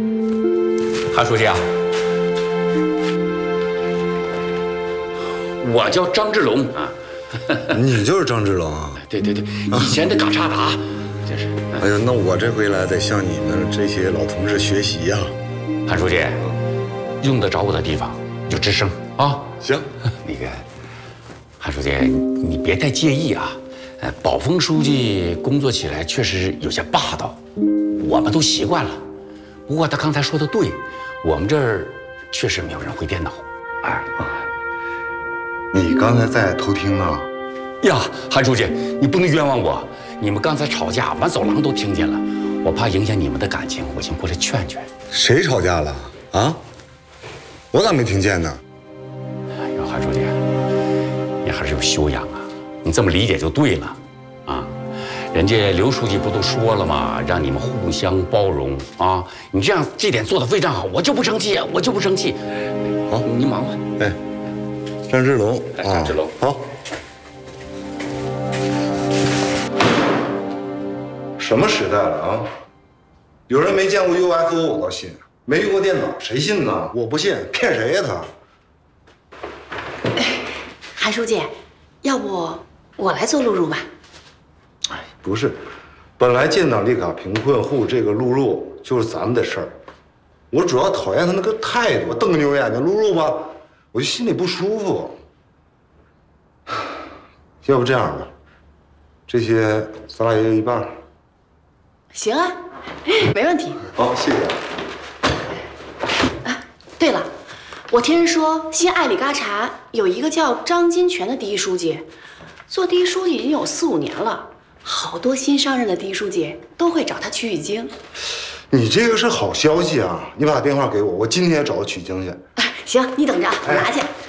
韩书记啊，我叫张志龙啊。 你就是张志龙啊？ 对，以前的嘎查达，这是。 哎呀，那我这回来得向你们这些老同志学习呀。 韩书记，用得着我的地方就吱声啊。 行， 那个，韩书记，你别太介意啊。宝丰书记工作起来确实有些霸道，我们都习惯了。不过他刚才说的对，我们这儿确实没有人会电脑。哎， 你刚才在偷听呢？ 呀，韩书记，你不能冤枉我。你们刚才吵架，满走廊都听见了，我怕影响你们的感情，我先过来劝劝。 谁吵架了啊？我咋没听见呢？ 哎呦，韩书记，你还是有修养啊！你这么理解就对了，啊，人家刘书记不都说了吗？让你们互相包容啊！你这点做得非常好，我就不生气，我就不生气。好，你忙吧。 哎，张志龙啊， 张志龙， 好。什么时代了啊？有人没见过 UFO 我倒信，没用过电脑谁信呢？我不信，骗谁呀他？ 韩书记，要不我来做录入吧？ 哎，不是，本来建档立卡贫困户这个录入就是咱们的事儿，我主要讨厌他那个态度，瞪牛眼睛录入吧，我就心里不舒服。要不这样吧，这些咱俩也有一半。 行啊，没问题。 好，谢谢。 啊，对了，我听人说新爱里嘎查有一个叫张金泉的第一书记，做第一书记已经有4、5年了，好多新上任的第一书记都会找他取经。 你这个是好消息啊！你把他电话给我，我今天找他取经去。 行，你等着啊，我拿去。